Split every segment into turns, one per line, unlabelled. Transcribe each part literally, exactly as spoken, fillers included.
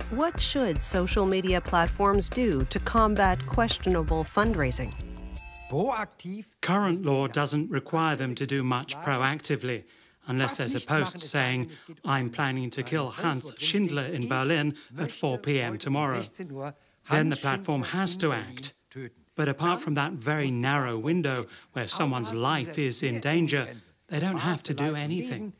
What should social media platforms do to combat questionable fundraising?
Current law doesn't require them to do much proactively, unless there's a post saying, "I'm planning to kill Hans Schindler in Berlin at four p m tomorrow." Then the platform has to act. But apart from that very narrow window where someone's life is in danger, they don't have to do anything.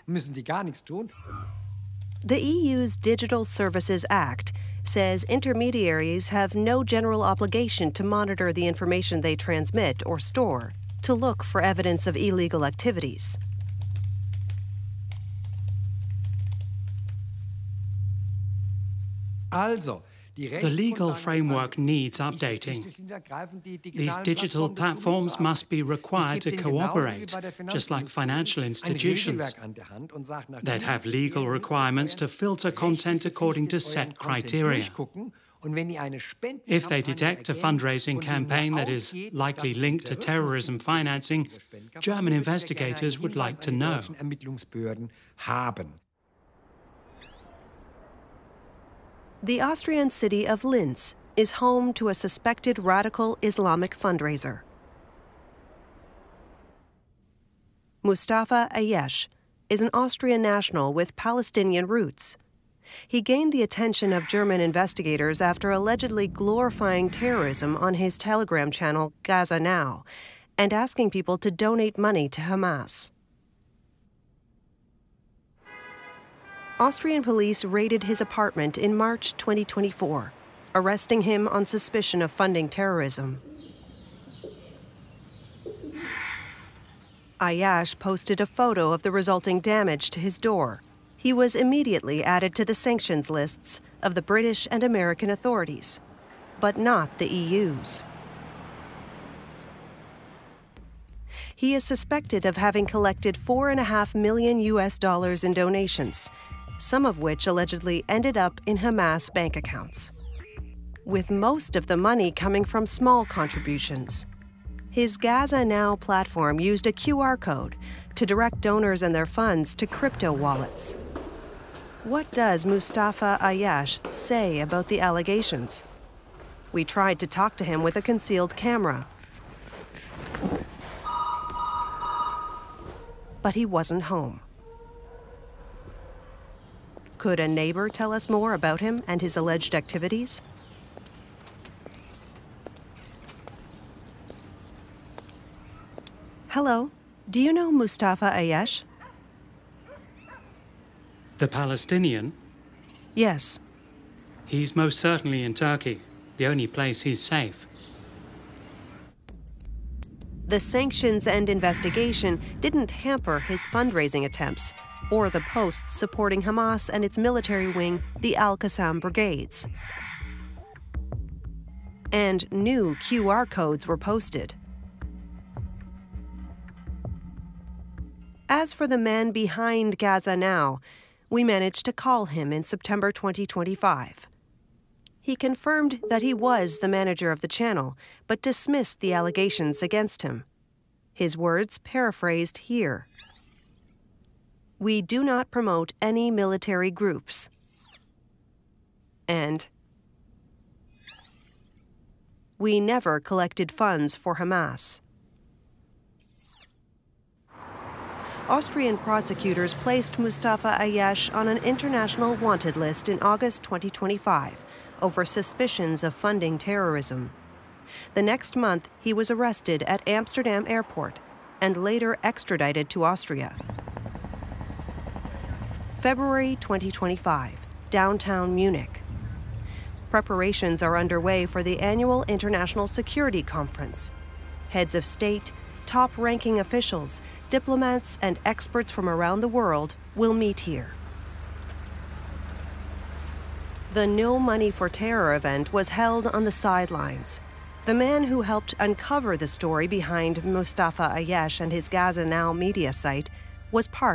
The E U's Digital Services Act says intermediaries have no general obligation to monitor the information they transmit or store to look for evidence of illegal activities.
The legal framework needs updating. These digital platforms must be required to cooperate, just like financial institutions. They'd have legal requirements to filter content according to set criteria. If they detect a fundraising campaign that is likely linked to terrorism financing, German investigators would like to know.
The Austrian city of Linz is home to a suspected radical Islamic fundraiser. Mustafa Ayesh is an Austrian national with Palestinian roots. He gained the attention of German investigators after allegedly glorifying terrorism on his Telegram channel Gaza Now and asking people to donate money to Hamas. Austrian police raided his apartment in March twenty twenty-four, arresting him on suspicion of funding terrorism. Ayesh posted a photo of the resulting damage to his door. He was immediately added to the sanctions lists of the British and American authorities, but not the E U's. He is suspected of having collected four and a half million U S dollars in donations, some of which allegedly ended up in Hamas bank accounts, with most of the money coming from small contributions. His Gaza Now platform used a Q R code to direct donors and their funds to crypto wallets. What does Mustafa Ayesh say about the allegations? We tried to talk to him with a concealed camera, but he wasn't home. Could a neighbor tell us more about him and his alleged activities? Hello, do you know Mustafa Ayesh?
The Palestinian?
Yes.
He's most certainly in Turkey, the only place he's safe.
The sanctions and investigation didn't hamper his fundraising attempts or the posts supporting Hamas and its military wing, the Al-Qassam Brigades. And new Q R codes were posted. As for the man behind Gaza Now, we managed to call him in September twenty twenty-five. He confirmed that he was the manager of the channel, but dismissed the allegations against him. His words paraphrased here. "We do not promote any military groups." And, "We never collected funds for Hamas." Austrian prosecutors placed Mustafa Ayesh on an international wanted list in August twenty twenty-five over suspicions of funding terrorism. The next month, he was arrested at Amsterdam Airport and later extradited to Austria. February twenty twenty-five, downtown Munich. Preparations are underway for the annual International Security Conference. Heads of state, top-ranking officials, diplomats, and experts from around the world will meet here. The No Money for Terror event was held on the sidelines. The man who helped uncover the story behind Mustafa Ayesh and his Gaza Now media site was part